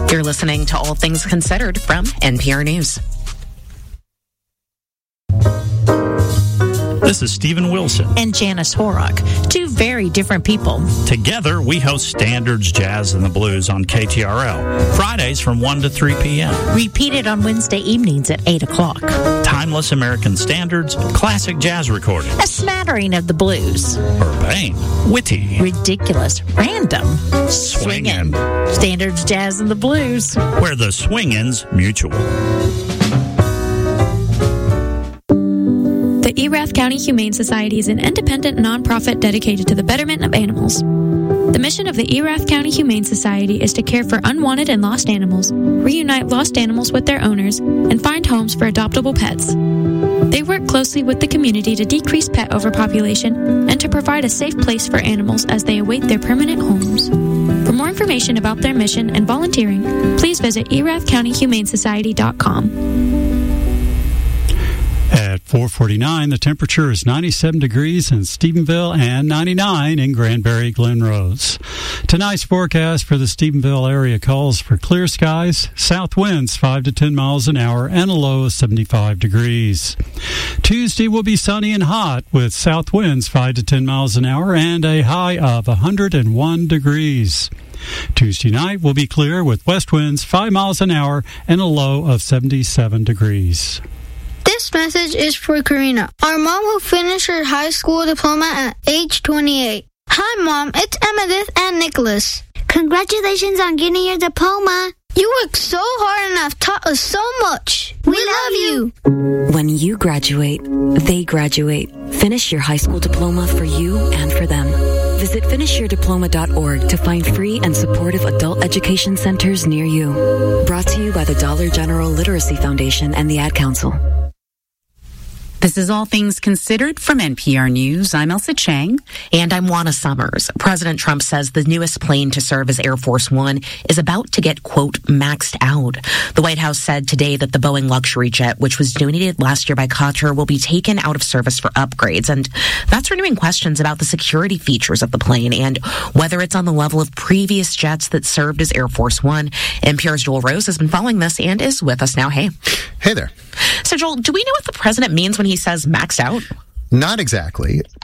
You're listening to All Things Considered from NPR News. This is Stephen Wilson. And Janice Horrock, two very different people. Together, we host Standards, Jazz, and the Blues on KTRL, Fridays from 1 to 3 p.m. Repeated on Wednesday evenings at 8 o'clock. Timeless American standards, classic jazz recordings. A smattering of the blues. Urbane, witty, ridiculous, random, swingin'. Standards, Jazz, and the Blues. Where the swingin's mutual. The Erath County Humane Society is an independent nonprofit dedicated to the betterment of animals. The mission of the Erath County Humane Society is to care for unwanted and lost animals, reunite lost animals with their owners, and find homes for adoptable pets. They work closely with the community to decrease pet overpopulation and to provide a safe place for animals as they await their permanent homes. For more information about their mission and volunteering, please visit ErathCountyHumaneSociety.com. At 4:49, the temperature is 97 degrees in Stephenville and 99 in Granbury Glen Rose. Tonight's forecast for the Stephenville area calls for clear skies, south winds 5 to 10 miles an hour, and a low of 75 degrees. Tuesday will be sunny and hot with south winds 5 to 10 miles an hour and a high of 101 degrees. Tuesday night will be clear with west winds 5 miles an hour and a low of 77 degrees. This message is for Karina, our mom who finished her high school diploma at age 28. Hi, Mom. It's Emmettith and Nicholas. Congratulations on getting your diploma. You worked so hard and have taught us so much. We love you. When you graduate, they graduate. Finish your high school diploma for you and for them. Visit finishyourdiploma.org to find free and supportive adult education centers near you. Brought to you by the Dollar General Literacy Foundation and the Ad Council. This is All Things Considered from NPR News. I'm Elsa Chang. And I'm Juana Summers. President Trump says the newest plane to serve as Air Force One is about to get, quote, maxed out. The White House said today that the Boeing luxury jet, which was donated last year by Qatar, will be taken out of service for upgrades. And that's renewing questions about the security features of the plane and whether it's on the level of previous jets that served as Air Force One. NPR's Joel Rose has been following this and is with us now. Hey. Hey there. So, Joel, do we know what the president means when he says maxed out? Not exactly.